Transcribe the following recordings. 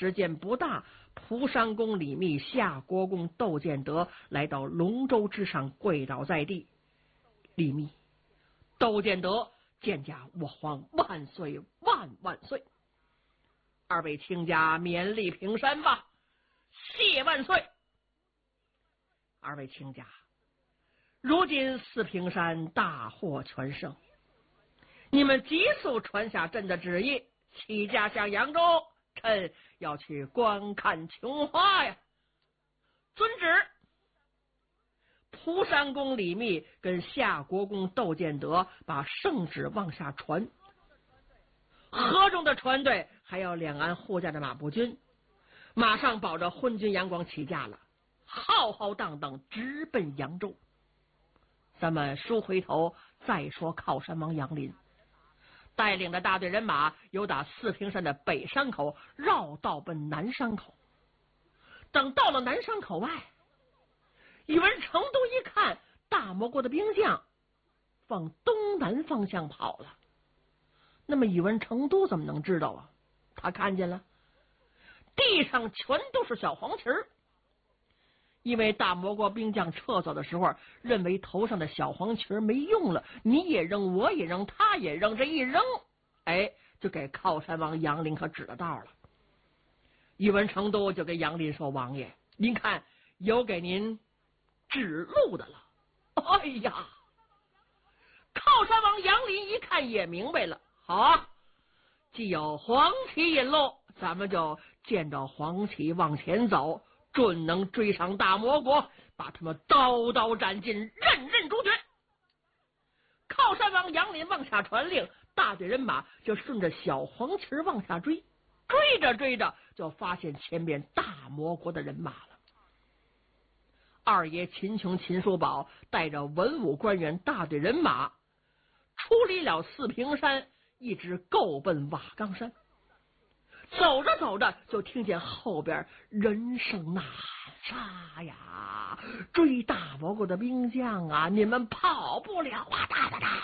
时间不大，蒲山公李密、夏国公窦建德来到龙舟之上，跪倒在地。李密、窦建德，见驾我皇万岁万万岁！二位卿家勉励平山吧，谢万岁！二位卿家，如今四平山大获全胜，你们急速传下朕的旨意，起驾向扬州，臣要去观看琼花呀！遵旨。蒲山公李密跟夏国公窦建德把圣旨往下传，河中的船队还有两岸护驾的马步军，马上保着昏君阳光起驾了，浩浩荡荡直奔扬州。咱们书回头再说靠山王杨林带领的大队人马由打四平山的北山口绕道奔南山口。等到了南山口外，宇文成都一看大魔国的兵将往东南方向跑了，那么宇文成都怎么能知道啊？他看见了地上全都是小黄旗儿，因为大魔国兵将撤走的时候认为头上的小黄旗没用了，你也扔我也扔他也扔，这一扔就给靠山王杨林可指了道了。宇文成都就跟杨林说，王爷您看有给您指路的了。哎呀，靠山王杨林一看也明白了，好啊，既有黄旗引路，咱们就见着黄旗往前走，准能追上大魔国，把他们刀刀斩尽，任任诛绝。靠山王杨林往下传令，大队人马就顺着小黄旗往下追，追着追着就发现前边大魔国的人马了。二爷秦琼、秦叔宝带着文武官员大队人马出离了四平山，一直够奔瓦岗山。走着走着就听见后边人声呐喊，杀呀，追大魔国的兵将啊，你们跑不了啊！哒哒哒。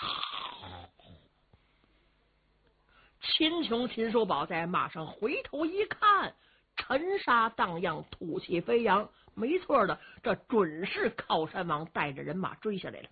秦琼、秦叔宝在马上回头一看，尘沙荡漾，土气飞扬，没错的，这准是靠山王带着人马追下来了。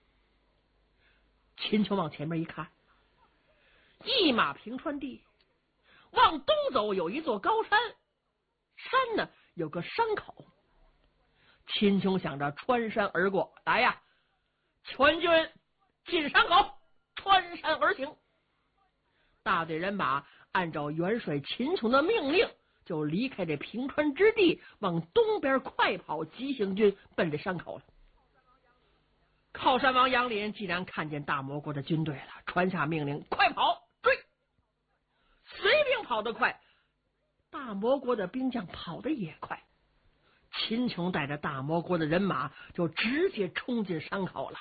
秦琼往前面一看，一马平川地，往东走有一座高山，山呢有个山口。秦琼想着穿山而过，来呀，全军进山口，穿山而行。大队人马按照元帅秦琼的命令，就离开这平川之地，往东边快跑，急行军奔着山口了。靠山王杨林既然看见大魔国的军队了，传下命令，快跑追。随兵跑得快，大魔国的兵将跑得也快。秦琼带着大魔国的人马就直接冲进山口了。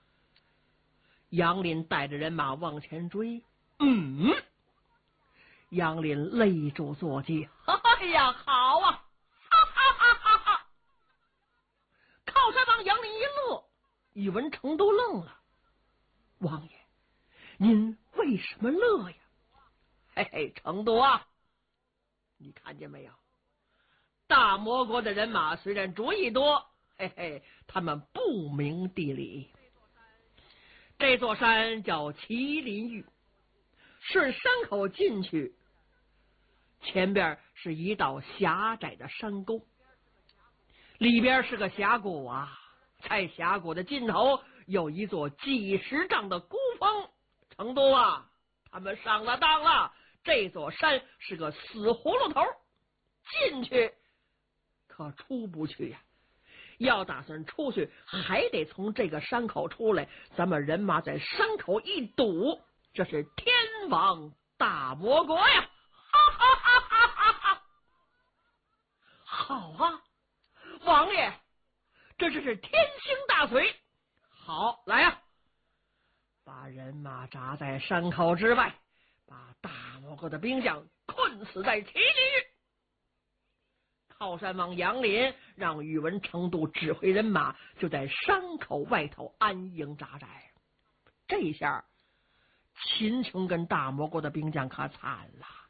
杨林带着人马往前追，杨林勒住坐骑，哎呀，好啊！哈哈哈哈哈！靠山王杨林一乐，宇文成都愣了。王爷，您为什么乐呀？嘿嘿，成都啊，你看见没有？大魔国的人马虽然主意多，嘿嘿，他们不明地理。这座山叫麒麟峪，顺山口进去，前边是一道狭窄的山沟，里边是个峡谷啊，在峡谷的尽头有一座几十丈的孤峰。成都啊，他们上了当了，这座山是个死葫芦头，进去可出不去呀。要打算出去，还得从这个山口出来，咱们人马在山口一堵，这是天王大魔国呀！哈哈哈哈哈哈！好啊，王爷，这是天星大嘴！好，来呀，把人马扎在山口之外，把大魔国的兵将困死在麒麟峪。靠山王杨林让宇文成都指挥人马就在山口外头安营扎寨。这下秦琼跟大魔国的兵将可惨了。